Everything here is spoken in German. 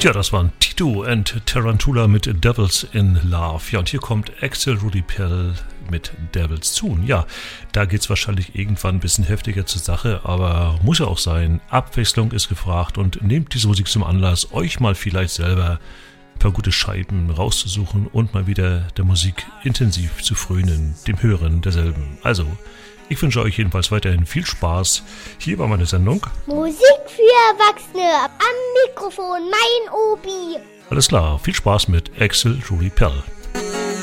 Ja, das waren Tito and Tarantula mit Devils in Love. Ja, und hier kommt Axel Rudi Pell mit Devil's Tune. Ja, da geht's wahrscheinlich irgendwann ein bisschen heftiger zur Sache, aber muss ja auch sein. Abwechslung ist gefragt und nehmt diese Musik zum Anlass, euch mal vielleicht selber ein paar gute Scheiben rauszusuchen und mal wieder der Musik intensiv zu frönen, dem Hören derselben. Also, ich wünsche euch jedenfalls weiterhin viel Spaß hier bei meiner Sendung Musik für Erwachsene. Am Mikrofon mein Obi. Alles klar, viel Spaß mit Axel Rudi Pell.